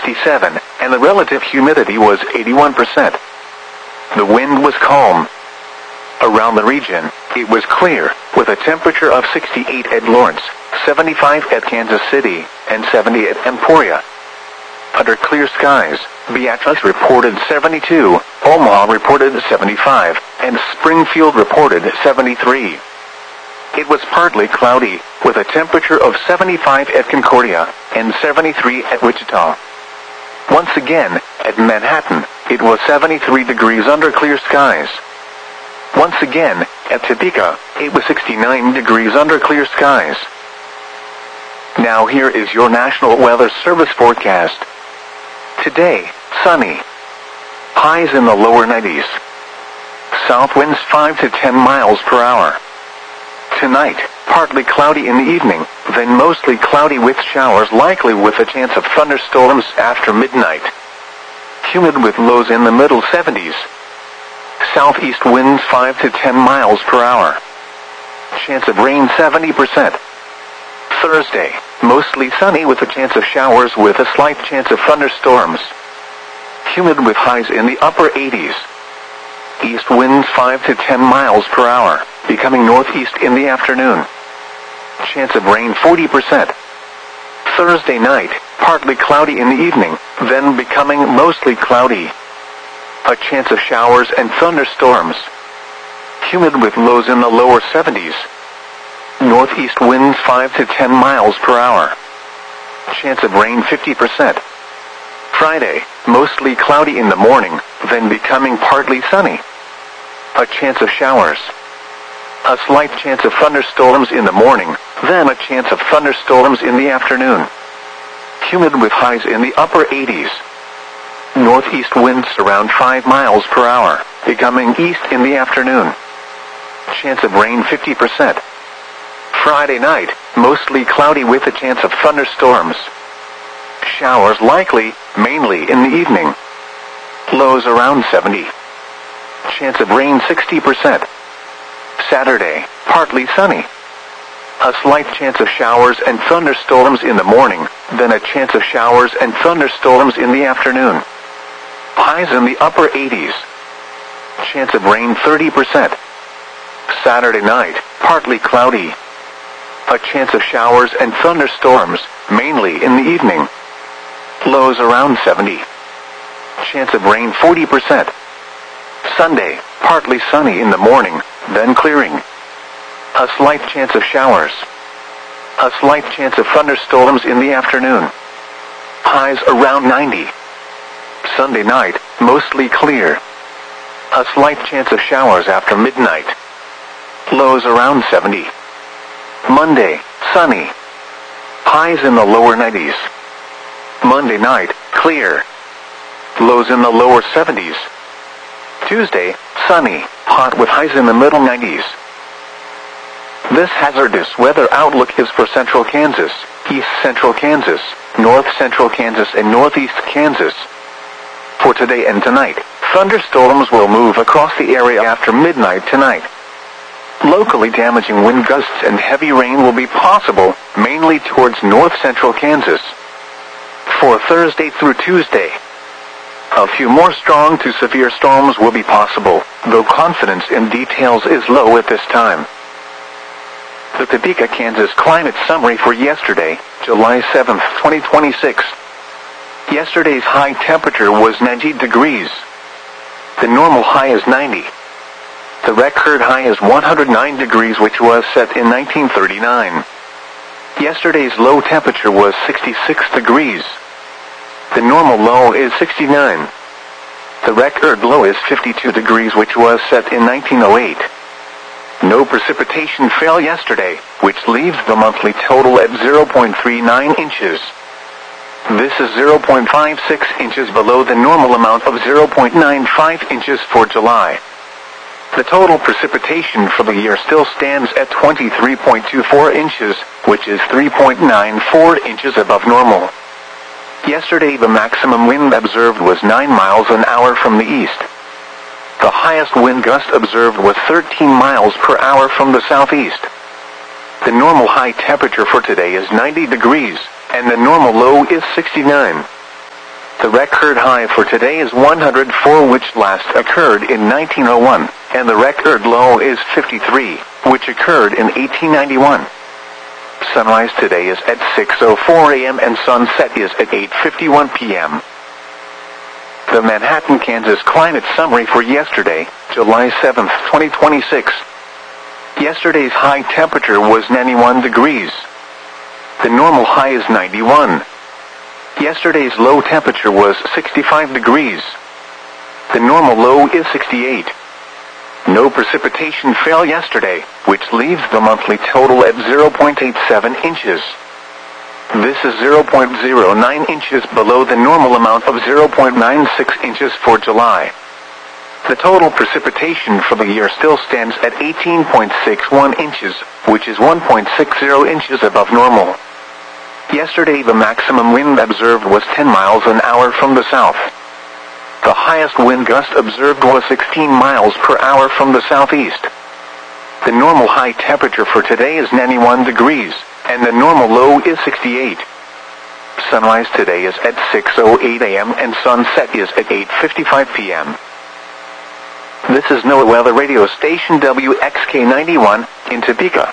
67, and the relative humidity was 81%. The wind was calm. Around the region, it was clear, with a temperature of 68 at Lawrence, 75 at Kansas City, and 70 at Emporia. Under clear skies, Beatrice reported 72, Omaha reported 75, and Springfield reported 73. It was partly cloudy, with a temperature of 75 at Concordia, and 73 at Wichita. Once again, at Manhattan, it was 73 degrees under clear skies. Once again, at Topeka, it was 69 degrees under clear skies. Now here is your National Weather Service forecast. Today, sunny. Highs in the lower 90s. South winds 5 to 10 miles per hour. Tonight, partly cloudy in the evening, then mostly cloudy with showers likely with a chance of thunderstorms after midnight. Humid with lows in the middle 70s. Southeast winds 5 to 10 miles per hour. Chance of rain 70%. Thursday, mostly sunny with a chance of showers with a slight chance of thunderstorms. Humid with highs in the upper 80s. East winds 5 to 10 miles per hour, becoming northeast in the afternoon. Chance of rain 40%. Thursday night, partly cloudy in the evening, then becoming mostly cloudy. A chance of showers and thunderstorms. Humid with lows in the lower 70s. Northeast winds 5 to 10 miles per hour. Chance of rain 50%. Friday, mostly cloudy in the morning, then becoming partly sunny. A chance of showers. A slight chance of thunderstorms in the morning, then a chance of thunderstorms in the afternoon. Humid with highs in the upper 80s. Northeast winds around 5 miles per hour, becoming east in the afternoon. Chance of rain 50%. Friday night, mostly cloudy with a chance of thunderstorms. Showers likely, mainly in the evening. Lows around 70. Chance of rain 60%. Saturday, partly sunny. A slight chance of showers and thunderstorms in the morning, then a chance of showers and thunderstorms in the afternoon. Highs in the upper 80s. Chance of rain 30%. Saturday night, partly cloudy. A chance of showers and thunderstorms, mainly in the evening. Lows around 70. Chance of rain 40%. Sunday, partly sunny in the morning, then clearing. A slight chance of showers. A slight chance of thunderstorms in the afternoon. Highs around 90. Sunday night, mostly clear. A slight chance of showers after midnight. Lows around 70. Monday, sunny. Highs in the lower 90s. Monday night, clear. Lows in the lower 70s. Tuesday, sunny, hot with highs in the middle 90s. This hazardous weather outlook is for central Kansas, east central Kansas, north central Kansas, and northeast Kansas. For today and tonight, thunderstorms will move across the area after midnight tonight. Locally damaging wind gusts and heavy rain will be possible, mainly towards north central Kansas. For Thursday through Tuesday, a few more strong to severe storms will be possible, though confidence in details is low at this time. The Topeka, Kansas climate summary for yesterday, July 7, 2026. Yesterday's high temperature was 90 degrees. The normal high is 90. The record high is 109 degrees, which was set in 1939. Yesterday's low temperature was 66 degrees. The normal low is 69. The record low is 52 degrees, which was set in 1908. No precipitation fell yesterday, which leaves the monthly total at 0.39 inches. This is 0.56 inches below the normal amount of 0.95 inches for July. The total precipitation for the year still stands at 23.24 inches, which is 3.94 inches above normal. Yesterday the maximum wind observed was 9 miles an hour from the east. The highest wind gust observed was 13 miles per hour from the southeast. The normal high temperature for today is 90 degrees, and the normal low is 69. The record high for today is 104, which last occurred in 1901, and the record low is 53, which occurred in 1891. Sunrise today is at 6:04 a.m. and sunset is at 8:51 p.m. The Manhattan, Kansas climate summary for yesterday, July 7, 2026. Yesterday's high temperature was 91 degrees. The normal high is 91. Yesterday's low temperature was 65 degrees. The normal low is 68. No precipitation fell yesterday, which leaves the monthly total at 0.87 inches. This is 0.09 inches below the normal amount of 0.96 inches for July. The total precipitation for the year still stands at 18.61 inches, which is 1.60 inches above normal. Yesterday the maximum wind observed was 10 miles an hour from the south. The highest wind gust observed was 16 miles per hour from the southeast. The normal high temperature for today is 91 degrees, and the normal low is 68. Sunrise today is at 6:08 a.m. and sunset is at 8:55 p.m. This is NOAA Weather Radio Station WXK91 in Topeka.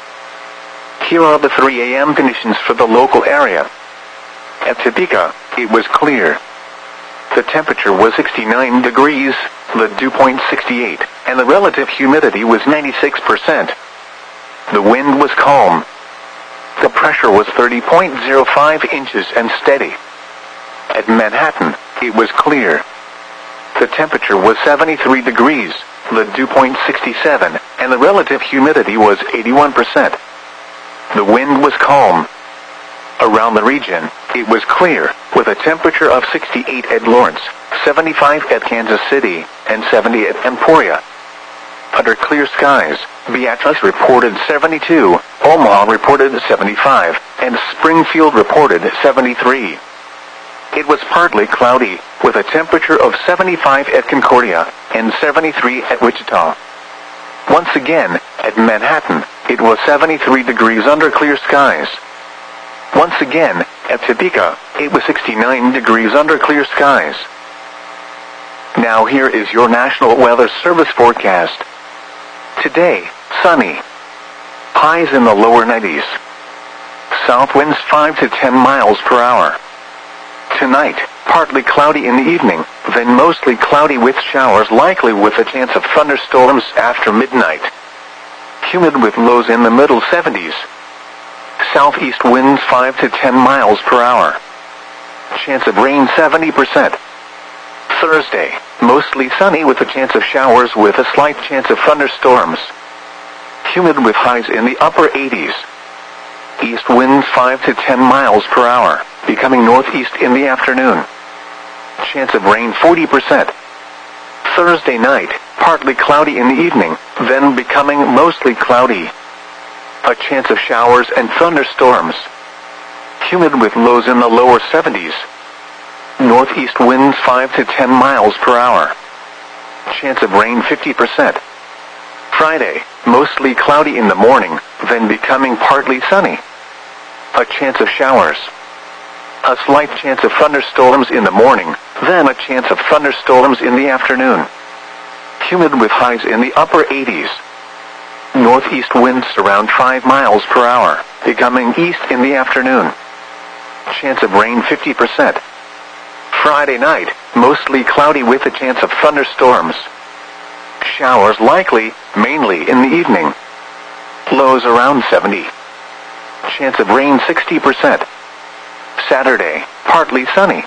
Here are the 3 a.m. conditions for the local area. At Topeka, it was clear. The temperature was 69 degrees, the dew point 68, and the relative humidity was 96%. The wind was calm. The pressure was 30.05 inches and steady. At Manhattan, it was clear. The temperature was 73 degrees, the dew point 67, and the relative humidity was 81%. The wind was calm. Around the region, it was clear, with a temperature of 68 at Lawrence, 75 at Kansas City, and 70 at Emporia. Under clear skies, Beatrice reported 72, Omaha reported 75, and Springfield reported 73. It was partly cloudy, with a temperature of 75 at Concordia, and 73 at Wichita. Once again, at Manhattan, it was 73 degrees under clear skies. Once again, at Topeka, it was 69 degrees under clear skies. Now here is your National Weather Service forecast. Today, sunny. Highs in the lower 90s. South winds 5 to 10 miles per hour. Tonight, partly cloudy in the evening, then mostly cloudy with showers likely with a chance of thunderstorms after midnight. Humid with lows in the middle 70s. Southeast winds 5 to 10 miles per hour. Chance of rain 70%. Thursday, mostly sunny with a chance of showers with a slight chance of thunderstorms. Humid with highs in the upper 80s. East winds 5 to 10 miles per hour, becoming northeast in the afternoon. Chance of rain 40%. Thursday night, partly cloudy in the evening, then becoming mostly cloudy. A chance of showers and thunderstorms. Humid with lows in the lower 70s. Northeast winds 5 to 10 miles per hour. Chance of rain 50%. Friday, mostly cloudy in the morning, then becoming partly sunny. A chance of showers. A slight chance of thunderstorms in the morning, then a chance of thunderstorms in the afternoon. Humid with highs in the upper 80s. Northeast winds around 5 miles per hour, becoming east in the afternoon. Chance of rain 50%. Friday night, mostly cloudy with a chance of thunderstorms. Showers likely, mainly in the evening. Lows around 70. Chance of rain 60%. Saturday, partly sunny.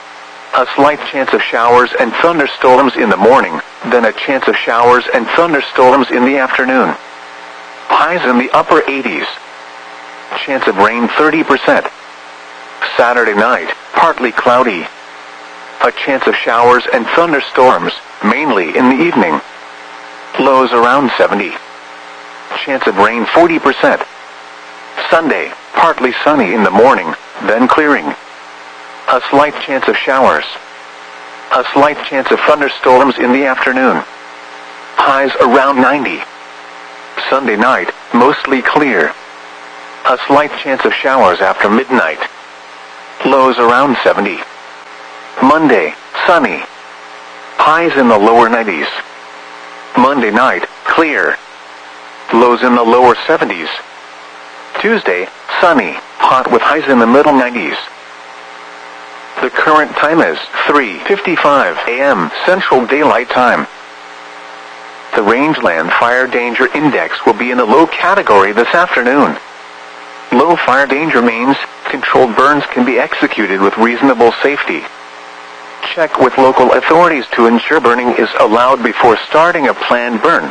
A slight chance of showers and thunderstorms in the morning, then a chance of showers and thunderstorms in the afternoon. Highs in the upper 80s. Chance of rain 30%. Saturday night, partly cloudy. A chance of showers and thunderstorms, mainly in the evening. Lows around 70. Chance of rain 40%. Sunday, partly sunny in the morning, then clearing. A slight chance of showers. A slight chance of thunderstorms in the afternoon. Highs around 90. Sunday night, mostly clear. A slight chance of showers after midnight. Lows around 70. Monday, sunny. Highs in the lower 90s. Monday night, clear. Lows in the lower 70s. Tuesday, sunny, hot with highs in the middle 90s. The current time is 3:55 a.m. Central Daylight Time. The Rangeland Fire Danger Index will be in the low category this afternoon. Low fire danger means controlled burns can be executed with reasonable safety. Check with local authorities to ensure burning is allowed before starting a planned burn.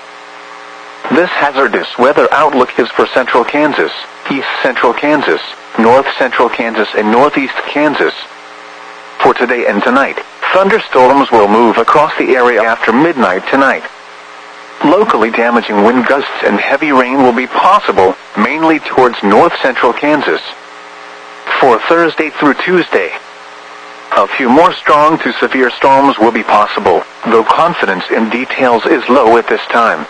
This hazardous weather outlook is for central Kansas, east central Kansas, north central Kansas, and northeast Kansas. For today and tonight, thunderstorms will move across the area after midnight tonight. Locally damaging wind gusts and heavy rain will be possible, mainly towards north central Kansas. For Thursday through Tuesday, a few more strong to severe storms will be possible, though confidence in details is low at this time.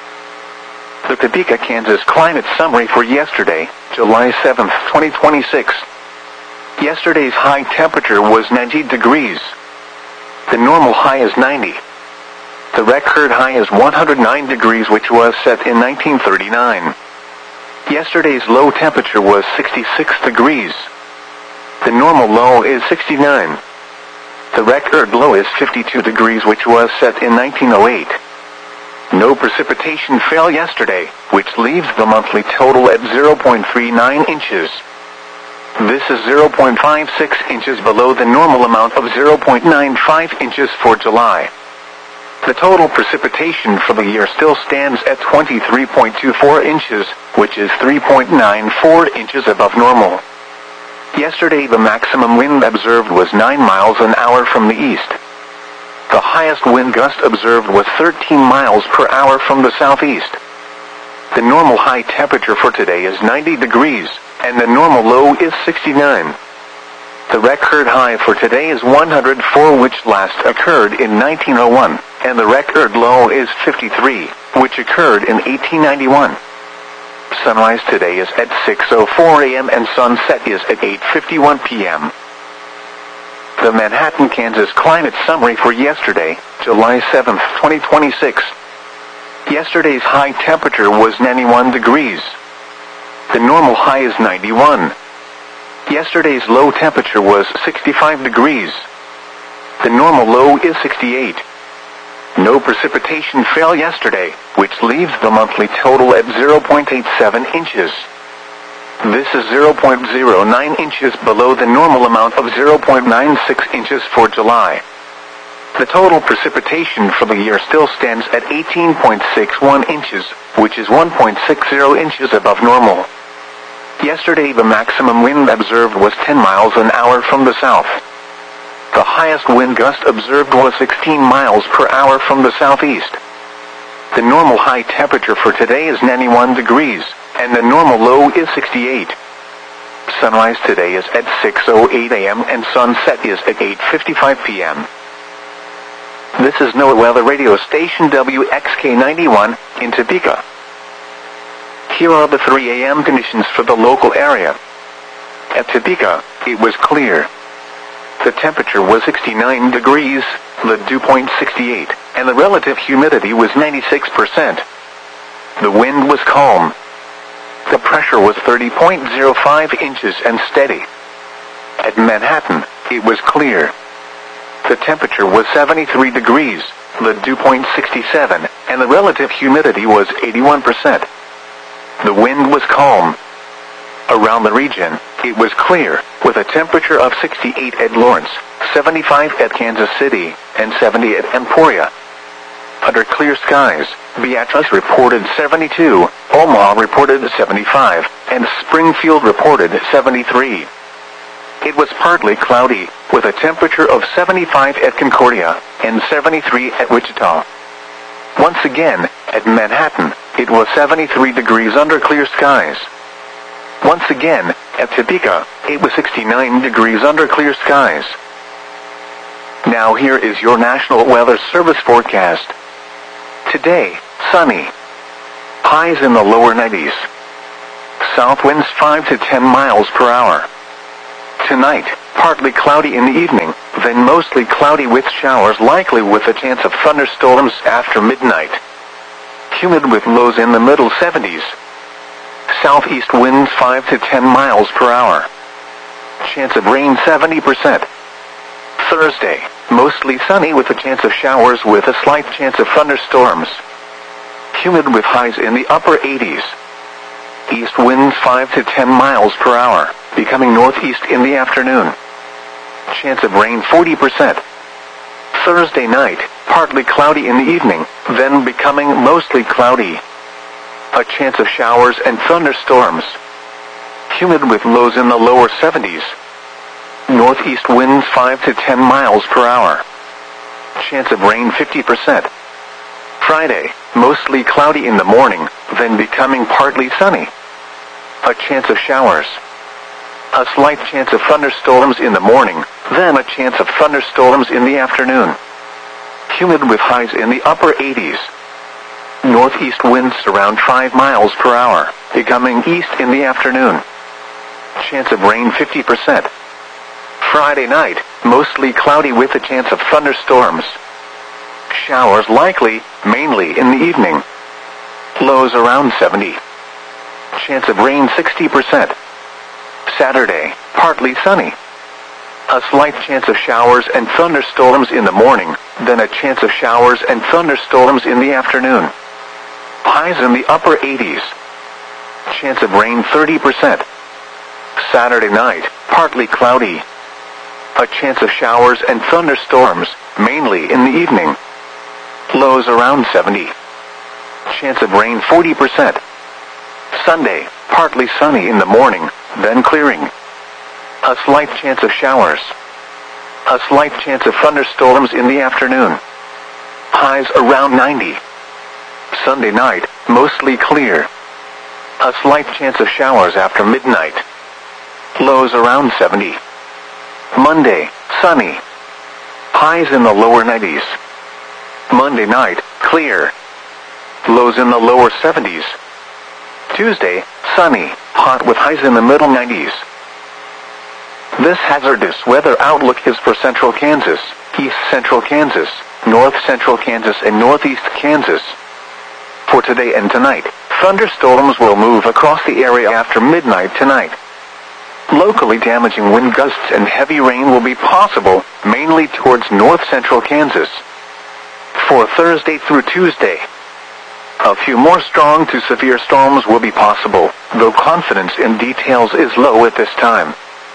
The Topeka, Kansas climate summary for yesterday, July 7, 2026. Yesterday's high temperature was 90 degrees. The normal high is 90. The record high is 109 degrees, which was set in 1939. Yesterday's low temperature was 66 degrees. The normal low is 69. The record low is 52 degrees, which was set in 1908. No precipitation fell yesterday, which leaves the monthly total at 0.39 inches. This is 0.56 inches below the normal amount of 0.95 inches for July. The total precipitation for the year still stands at 23.24 inches, which is 3.94 inches above normal. Yesterday the maximum wind observed was 9 miles an hour from the east. The highest wind gust observed was 13 miles per hour from the southeast. The normal high temperature for today is 90 degrees, and the normal low is 69. The record high for today is 104, which last occurred in 1901, and the record low is 53, which occurred in 1891. Sunrise today is at 6:04 a.m. and sunset is at 8:51 p.m. The Manhattan, Kansas climate summary for yesterday, July 7, 2026. Yesterday's high temperature was 91 degrees. The normal high is 91. Yesterday's low temperature was 65 degrees. The normal low is 68. No precipitation fell yesterday, which leaves the monthly total at 0.87 inches. This is 0.09 inches below the normal amount of 0.96 inches for July. The total precipitation for the year still stands at 18.61 inches, which is 1.60 inches above normal. Yesterday the maximum wind observed was 10 miles an hour from the south. The highest wind gust observed was 16 miles per hour from the southeast. The normal high temperature for today is 91 degrees, and the normal low is 68. Sunrise today is at 6:08 a.m. and sunset is at 8:55 p.m. This is NOAA Weather Radio Station WXK91 in Topeka. Here are the 3 a.m. conditions for the local area. At Topeka, it was clear. The temperature was 69 degrees, the dew point 68, and the relative humidity was 96%. The wind was calm. The pressure was 30.05 inches and steady. At Manhattan, it was clear. The temperature was 73 degrees, the dew point 67, and the relative humidity was 81%. The wind was calm. Around the region, it was clear, with a temperature of 68 at Lawrence, 75 at Kansas City, and 70 at Emporia. Under clear skies, Beatrice reported 72, Omaha reported 75, and Springfield reported 73. It was partly cloudy, with a temperature of 75 at Concordia, and 73 at Wichita. Once again, at Manhattan, it was 73 degrees under clear skies. Once again, at Topeka, it was 69 degrees under clear skies. Now here is your National Weather Service forecast. Today, sunny. Highs in the lower 90s. South winds 5 to 10 miles per hour. Tonight, partly cloudy in the evening, then then mostly cloudy with showers likely with a chance of thunderstorms after midnight. Humid with lows in the middle 70s. Southeast winds 5 to 10 miles per hour. Chance of rain 70%. Thursday, mostly sunny with a chance of showers with a slight chance of thunderstorms. Humid with highs in the upper 80s. East winds 5 to 10 miles per hour, becoming northeast in the afternoon. Chance of rain 40%. Thursday night, partly cloudy in the evening, then becoming mostly cloudy. A chance of showers and thunderstorms. Humid with lows in the lower 70s. Northeast winds 5 to 10 miles per hour. Chance of rain 50%. Friday, mostly cloudy in the morning, then becoming partly sunny. A chance of showers. A slight chance of thunderstorms in the morning, then a chance of thunderstorms in the afternoon. Humid with highs in the upper 80s. Northeast winds around 5 miles per hour, becoming east in the afternoon. Chance of rain 50%. Friday night, mostly cloudy with a chance of thunderstorms. Showers likely, mainly in the evening. Lows around 70. Chance of rain 60%. Saturday, partly sunny. A slight chance of showers and thunderstorms in the morning, then a chance of showers and thunderstorms in the afternoon. Highs in the upper 80s. Chance of rain 30%. Saturday night, partly cloudy. A chance of showers and thunderstorms, mainly in the evening. Lows around 70. Chance of rain 40%. Sunday, partly sunny in the morning, then clearing. A slight chance of showers. A slight chance of thunderstorms in the afternoon. Highs around 90. Sunday night, mostly clear. A slight chance of showers after midnight. Lows around 70. Monday, sunny. Highs in the lower 90s. Monday night, clear. Lows in the lower 70s. Tuesday, sunny, hot with highs in the middle 90s. This hazardous weather outlook is for central Kansas, east central Kansas, north central Kansas, and northeast Kansas. For today and tonight, thunderstorms will move across the area after midnight tonight. Locally damaging wind gusts and heavy rain will be possible, mainly towards north central Kansas. For Thursday through Tuesday, a few more strong to severe storms will be possible, though confidence in details is low at this time.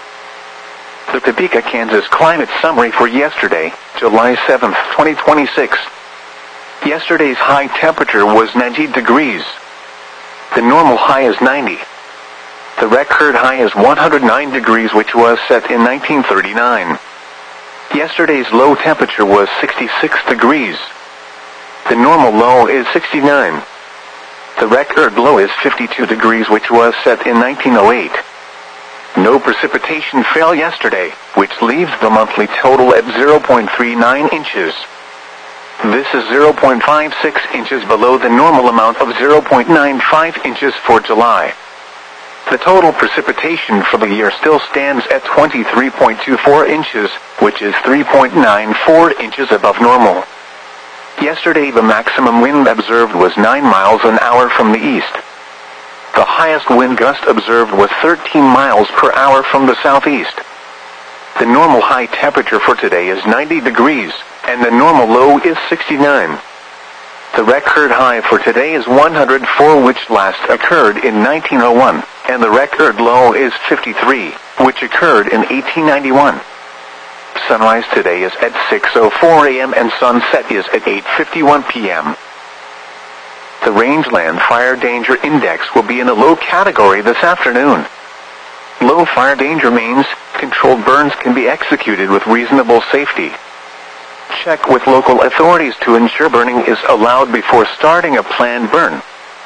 The Topeka, Kansas climate summary for yesterday, July 7, 2026. Yesterday's high temperature was 90 degrees. The normal high is 90. The record high is 109 degrees, which was set in 1939. Yesterday's low temperature was 66 degrees. The normal low is 69. The record low is 52 degrees, which was set in 1908. No precipitation fell yesterday, which leaves the monthly total at 0.39 inches. This is 0.56 inches below the normal amount of 0.95 inches for July. The total precipitation for the year still stands at 23.24 inches, which is 3.94 inches above normal. Yesterday the maximum wind observed was 9 miles an hour from the east. The highest wind gust observed was 13 miles per hour from the southeast. The normal high temperature for today is 90 degrees, and the normal low is 69. The record high for today is 104, which last occurred in 1901, and the record low is 53, which occurred in 1891. Sunrise today is at 6:04 a.m. and sunset is at 8:51 p.m. The Rangeland Fire Danger Index will be in a low category this afternoon. Low fire danger means controlled burns can be executed with reasonable safety. Check with local authorities to ensure burning is allowed before starting a planned burn.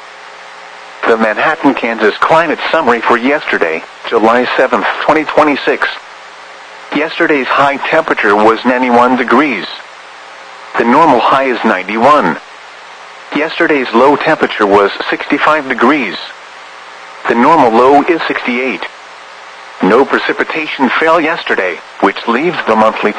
The Manhattan, Kansas climate summary for yesterday, July 7, 2026. Yesterday's high temperature was 91 degrees. The normal high is 91. Yesterday's low temperature was 65 degrees. The normal low is 68. No precipitation fell yesterday, which leaves the monthly